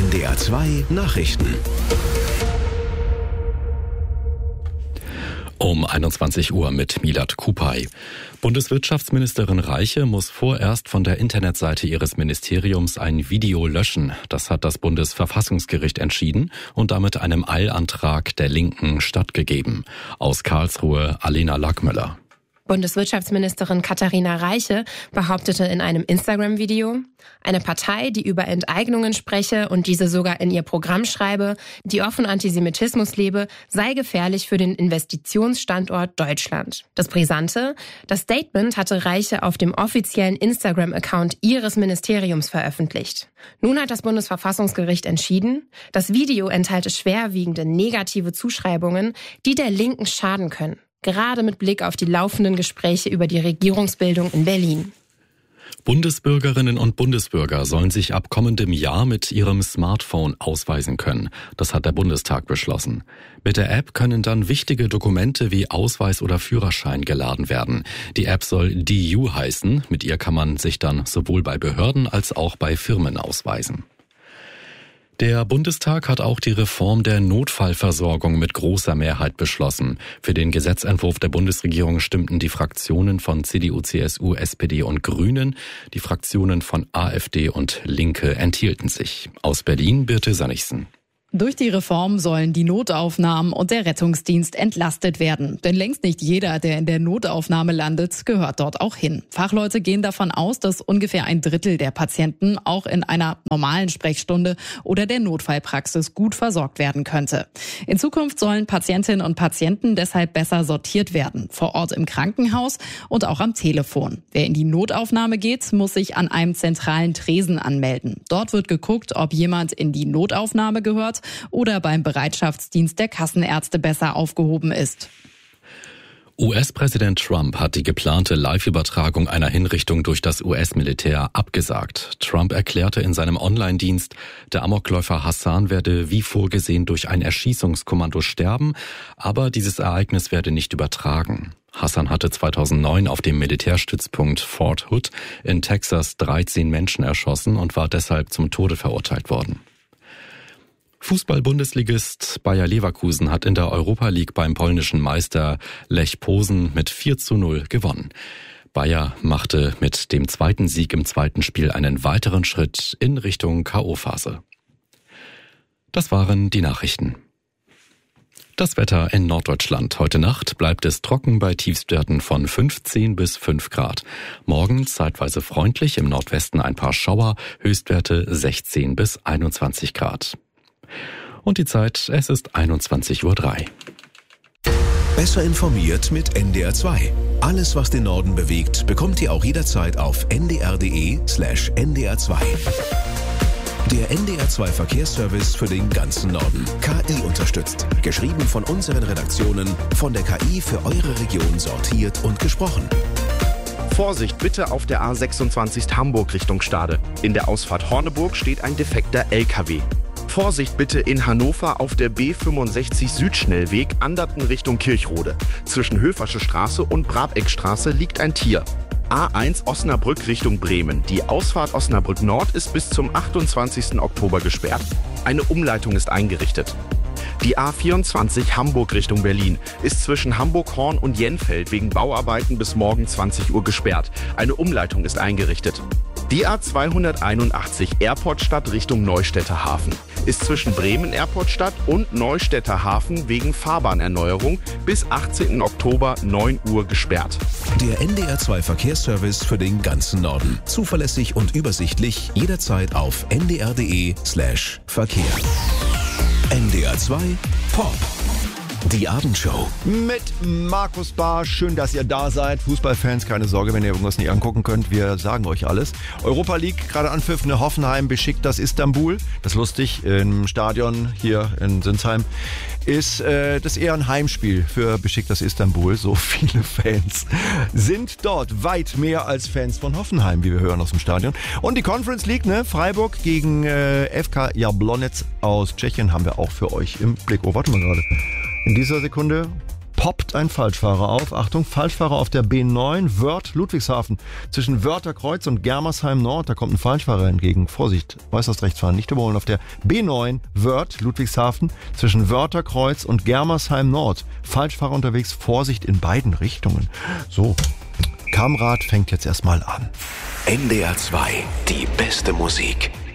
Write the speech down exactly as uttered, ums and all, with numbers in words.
N D R zwei Nachrichten. Um einundzwanzig Uhr mit Milad Kupay. Bundeswirtschaftsministerin Reiche muss vorerst von der Internetseite ihres Ministeriums ein Video löschen. Das hat das Bundesverfassungsgericht entschieden und damit einem Eilantrag der Linken stattgegeben. Aus Karlsruhe Alena Lackmüller. Bundeswirtschaftsministerin Katharina Reiche behauptete in einem Instagram-Video, eine Partei, die über Enteignungen spreche und diese sogar in ihr Programm schreibe, die offen Antisemitismus lebe, sei gefährlich für den Investitionsstandort Deutschland. Das Brisante, das Statement hatte Reiche auf dem offiziellen Instagram-Account ihres Ministeriums veröffentlicht. Nun hat das Bundesverfassungsgericht entschieden, das Video enthalte schwerwiegende negative Zuschreibungen, die der Linken schaden können. Gerade mit Blick auf die laufenden Gespräche über die Regierungsbildung in Berlin. Bundesbürgerinnen und Bundesbürger sollen sich ab kommendem Jahr mit ihrem Smartphone ausweisen können. Das hat der Bundestag beschlossen. Mit der App können dann wichtige Dokumente wie Ausweis oder Führerschein geladen werden. Die App soll D U heißen. Mit ihr kann man sich dann sowohl bei Behörden als auch bei Firmen ausweisen. Der Bundestag hat auch die Reform der Notfallversorgung mit großer Mehrheit beschlossen. Für den Gesetzentwurf der Bundesregierung stimmten die Fraktionen von C D U, C S U, S P D und Grünen. Die Fraktionen von AfD und Linke enthielten sich. Aus Berlin Birte Sannigsen. Durch die Reform sollen die Notaufnahmen und der Rettungsdienst entlastet werden. Denn längst nicht jeder, der in der Notaufnahme landet, gehört dort auch hin. Fachleute gehen davon aus, dass ungefähr ein Drittel der Patienten auch in einer normalen Sprechstunde oder der Notfallpraxis gut versorgt werden könnte. In Zukunft sollen Patientinnen und Patienten deshalb besser sortiert werden, vor Ort im Krankenhaus und auch am Telefon. Wer in die Notaufnahme geht, muss sich an einem zentralen Tresen anmelden. Dort wird geguckt, ob jemand in die Notaufnahme gehört oder beim Bereitschaftsdienst der Kassenärzte besser aufgehoben ist. U S-Präsident Trump hat die geplante Live-Übertragung einer Hinrichtung durch das U S-Militär abgesagt. Trump erklärte in seinem Online-Dienst, der Amokläufer Hassan werde wie vorgesehen durch ein Erschießungskommando sterben, aber dieses Ereignis werde nicht übertragen. Hassan hatte zweitausendneun auf dem Militärstützpunkt Fort Hood in Texas dreizehn Menschen erschossen und war deshalb zum Tode verurteilt worden. Fußball-Bundesligist Bayer Leverkusen hat in der Europa League beim polnischen Meister Lech Posen mit vier zu null gewonnen. Bayer machte mit dem zweiten Sieg im zweiten Spiel einen weiteren Schritt in Richtung K O-Phase. Das waren die Nachrichten. Das Wetter in Norddeutschland. Heute Nacht bleibt es trocken bei Tiefstwerten von fünfzehn bis fünf Grad. Morgen zeitweise freundlich, im Nordwesten ein paar Schauer, Höchstwerte sechzehn bis einundzwanzig Grad. Und die Zeit, es ist einundzwanzig Uhr drei. Besser informiert mit N D R zwei. Alles, was den Norden bewegt, bekommt ihr auch jederzeit auf n d r punkt d e slash n d r zwei. Der N D R zwei Verkehrsservice für den ganzen Norden. K I unterstützt. Geschrieben von unseren Redaktionen, von der K I für eure Region sortiert und gesprochen. Vorsicht bitte auf der A sechsundzwanzig Hamburg Richtung Stade. In der Ausfahrt Horneburg steht ein defekter L K W. Vorsicht bitte in Hannover auf der B fünfundsechzig Südschnellweg Anderten Richtung Kirchrode. Zwischen Höfersche Straße und Brabeckstraße liegt ein Tier. A eins Osnabrück Richtung Bremen. Die Ausfahrt Osnabrück Nord ist bis zum achtundzwanzigsten Oktober gesperrt. Eine Umleitung ist eingerichtet. Die A vierundzwanzig Hamburg Richtung Berlin ist zwischen Hamburg-Horn und Jenfeld wegen Bauarbeiten bis morgen zwanzig Uhr gesperrt. Eine Umleitung ist eingerichtet. Die A zweihunderteinundachtzig Airportstadt Richtung Neustädter Hafen ist zwischen Bremen Airportstadt und Neustädter Hafen wegen Fahrbahnerneuerung bis achtzehnten Oktober neun Uhr gesperrt. Der N D R zwei Verkehrsservice für den ganzen Norden. Zuverlässig und übersichtlich, jederzeit auf n d r punkt d e slash Verkehr. N D R zwei Pop. Die Abendshow. Mit Markus Bahr. Schön, dass ihr da seid. Fußballfans, keine Sorge, wenn ihr irgendwas nicht angucken könnt. Wir sagen euch alles. Europa League, gerade anpfiffene Hoffenheim beschickt das Istanbul. Das ist lustig, im Stadion hier in Sinsheim. Ist äh, das eher ein Heimspiel für Besiktas Istanbul. So viele Fans sind dort. Weit mehr als Fans von Hoffenheim, wie wir hören aus dem Stadion. Und die Conference League, ne? Freiburg gegen äh, F K Jablonec aus Tschechien haben wir auch für euch im Blick. Oh, warte mal gerade. In dieser Sekunde poppt ein Falschfahrer auf. Achtung, Falschfahrer auf der B neun, Wörth, Ludwigshafen. Zwischen Wörtherkreuz und Germersheim Nord, da kommt ein Falschfahrer entgegen. Vorsicht, äußerst rechts fahren, nicht überholen. Auf der B neun, Wörth, Ludwigshafen, zwischen Wörtherkreuz und Germersheim Nord. Falschfahrer unterwegs, Vorsicht in beiden Richtungen. So, Kamrad fängt jetzt erstmal an. N D R zwei, die beste Musik.